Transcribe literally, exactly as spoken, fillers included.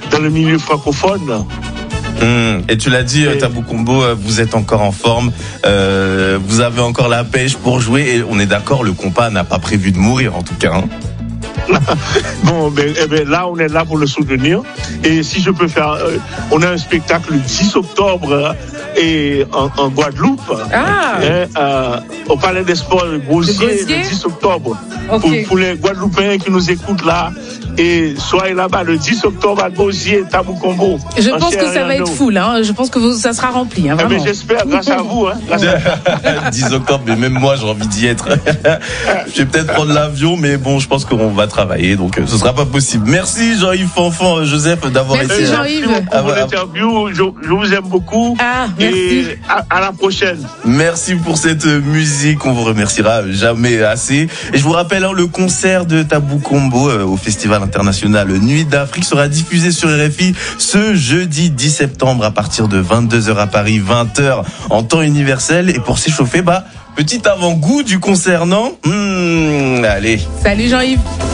dans le milieu francophone. Mmh. Et tu l'as dit, et... Tabou Combo, vous êtes encore en forme, euh, vous avez encore la pêche pour jouer et on est d'accord, le compas n'a pas prévu de mourir en tout cas. Hein. Bon, ben, eh ben, là, on est là pour le soutenir. Et si je peux faire, euh, on a un spectacle le dix octobre et en, en Guadeloupe, ah. et, euh, au Palais des Sports de Gosier, le dix octobre. Okay. Pour, pour les Guadeloupéens qui nous écoutent là, et soyez là-bas le dix octobre à Gosier, Tabou Combo. Je pense que ça va être full, hein. Je pense que vous, ça sera rempli. Hein, eh ben, j'espère, grâce à vous. Hein, grâce à... dix octobre, mais même moi j'ai envie d'y être. Je vais peut-être prendre l'avion, mais bon, je pense qu'on va travailler, donc ce sera pas possible. Merci Jean-Yves Fanfan, Joseph, d'avoir merci été. Jean-Yves. Merci pour l'interview. Je, je vous aime beaucoup. Ah, merci. Et à, à la prochaine. Merci pour cette musique. On vous remerciera jamais assez. Et je vous rappelle, hein, le concert de Tabou Combo euh, au Festival international Nuit d'Afrique sera diffusé sur R F I ce jeudi dix septembre à partir de vingt-deux heures à Paris, vingt heures en temps universel. Et pour s'échauffer, bah, petit avant-goût du concert, non ? Mmh, allez. Salut Jean-Yves.